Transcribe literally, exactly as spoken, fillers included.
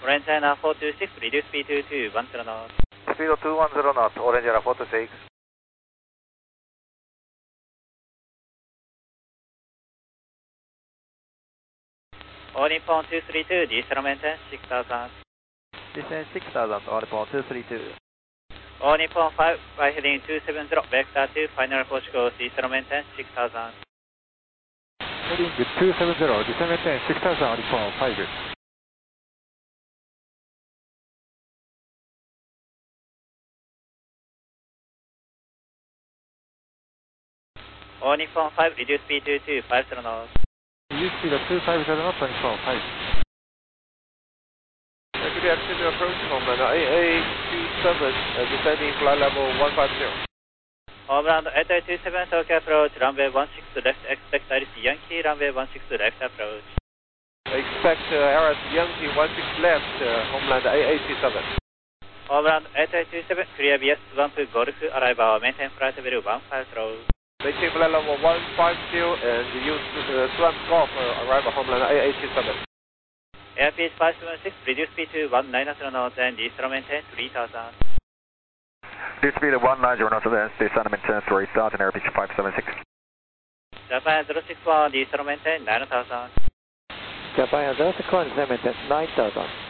Orange China four two six, reduce speed to two one zero knots. Speed of two one zero knots, Orange China four two six. All Nippon two three two, diesel maintenance six thousand. Descend six thousand, all Nippon two three two. All Nippon five, by heading two seven zero, vector two, final approach course, diesel maintenance six thousand. Heading two seven zero, descend maintenance six thousand, all Nippon five. All Nippon five, reduce speed to two five zero knots. Reduce speed of two five zero knots, all Nippon five. Good afternoon, approach from the A A two seven, uh, descending flight level one five zero. Overland eight eight two seven, Tokyo approach, runway one six left, expect Iris Yankee, runway one six left approach. Expect uh, Iris Yankee one six left, uh, Homeland A A two seven. Overland eight eight two seven, clear B S Swamp Golf, arrival, maintain flight level one five zero. Maintain flight level one five zero and use uh, Swamp Golf, uh, arrival Homeland A A two seven. Airspeed five seven six, reduce speed to one nine zero knots and descend maintain three thousand. Reduce speed of one nine zero knots, descend maintain three thousand, airspeed five seven six. Japan zero six one, descend maintain nine thousand. Japan zero six one, descend maintain nine thousand.